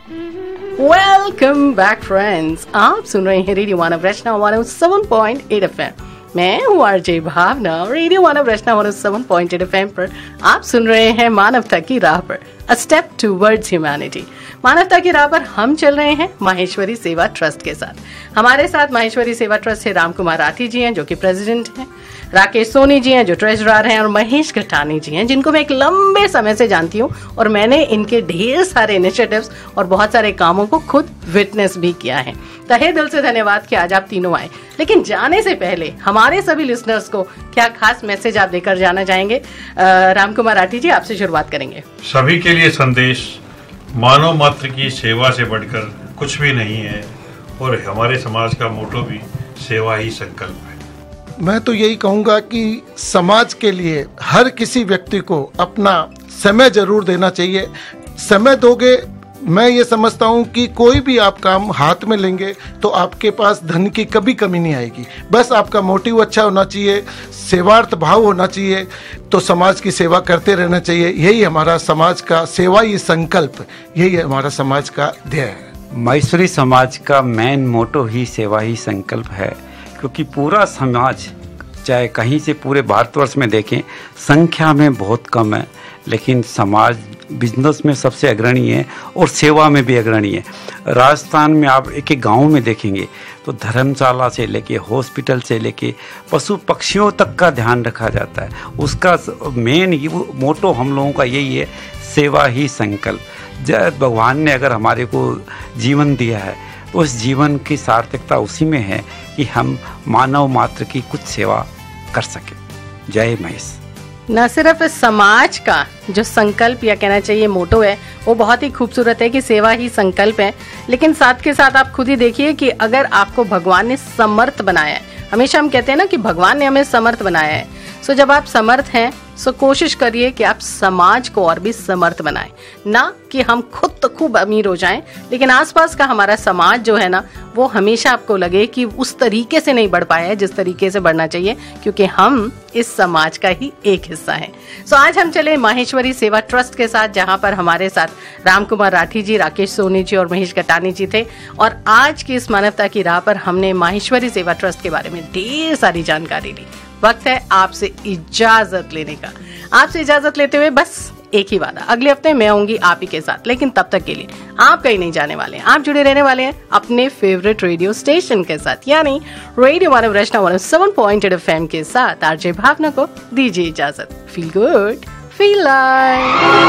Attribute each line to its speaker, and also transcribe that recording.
Speaker 1: Welcome back friends, आप सुन रहे हैं रेडियो मानव रचना 107.8 FM। मैं हूँ आरजे भावना। रेडियो मानव रचना 107.8 FM पर आप सुन रहे हैं मानवता की राह पर, अ स्टेप टुवर्ड्स ह्यूमैनिटी। मानवता की राह पर हम चल रहे हैं माहेश्वरी सेवा ट्रस्ट के साथ। हमारे साथ माहेश्वरी सेवा ट्रस्ट से राम कुमार राठी जी हैं, जो कि प्रेसिडेंट हैं, राकेश सोनी जी हैं, जो ट्रेजरर हैं, और महेश घटानी जी हैं, जिनको मैं एक लंबे समय से जानती हूँ और मैंने इनके ढेर सारे इनिशिएटिव्स और बहुत सारे कामों को खुद विटनेस भी किया है। तहे दिल से धन्यवाद कि आज आप तीनों आए। लेकिन जाने से पहले हमारे सभी लिसनर्स को क्या खास मैसेज आप देकर जाना चाहेंगे? राम कुमार राठी जी, आपसे शुरुआत करेंगे।
Speaker 2: सभी के लिए संदेश, मानव मात्र की सेवा से बढ़कर कुछ भी नहीं है, और हमारे समाज का मोटो भी सेवा ही संकल्प है।
Speaker 3: मैं तो यही कहूँगा कि समाज के लिए हर किसी व्यक्ति को अपना समय जरूर देना चाहिए। समय दोगे, मैं ये समझता हूँ कि कोई भी आप काम हाथ में लेंगे तो आपके पास धन की कभी कमी नहीं आएगी। बस आपका मोटिव अच्छा होना चाहिए, सेवार्थ भाव होना चाहिए, तो समाज की सेवा करते रहना चाहिए। यही हमारा समाज का सेवा ही संकल्प, यही हमारा समाज का ध्येय है।
Speaker 4: माहेश्वरी समाज का मेन मोटो ही सेवा ही संकल्प है, क्योंकि पूरा समाज चाहे कहीं से पूरे भारतवर्ष में देखें, संख्या में बहुत कम है, लेकिन समाज बिजनेस में सबसे अग्रणी है और सेवा में भी अग्रणी है। राजस्थान में आप एक एक गाँव में देखेंगे तो धर्मशाला से लेके हॉस्पिटल से लेके पशु पक्षियों तक का ध्यान रखा जाता है। उसका मेन मोटो हम लोगों का यही है, सेवा ही संकल्प। जब भगवान ने अगर हमारे को जीवन दिया है तो उस जीवन की सार्थकता उसी में है कि हम मानव मात्र की कुछ सेवा कर सके। जय महेश।
Speaker 1: न सिर्फ समाज का जो संकल्प या कहना चाहिए मोटो है वो बहुत ही खूबसूरत है कि सेवा ही संकल्प है, लेकिन साथ के साथ आप खुद ही देखिए कि अगर आपको भगवान ने समर्थ बनाया है, हमेशा हम कहते हैं ना कि भगवान ने हमें समर्थ बनाया है, सो जब आप समर्थ हैं सो कोशिश करिए कि आप समाज को और भी समर्थ बनाएं, ना कि हम खुद तो खूब अमीर हो जाएं, लेकिन आसपास का हमारा समाज जो है ना वो हमेशा आपको लगे कि उस तरीके से नहीं बढ़ पाया है जिस तरीके से बढ़ना चाहिए, क्योंकि हम इस समाज का ही एक हिस्सा हैं। सो आज हम चले माहेश्वरी सेवा ट्रस्ट के साथ, जहां पर हमारे साथ राम कुमार राठी जी, राकेश सोनी जी और महेश घटानी जी थे, और आज की इस मानवता की राह पर हमने माहेश्वरी सेवा ट्रस्ट के बारे में ढेर सारी जानकारी ली। वक्त है आपसे इजाजत लेने का। आपसे इजाजत लेते हुए बस एक ही वादा, अगले हफ्ते मैं आऊंगी आप ही के साथ, लेकिन तब तक के लिए आप कहीं नहीं जाने वाले हैं। आप जुड़े रहने वाले हैं अपने फेवरेट रेडियो स्टेशन के साथ, यानी रेडियो मानव रचना 107.8 FM के साथ। आरजे भावना को दीजिए इजाजत। Feel good, feel like.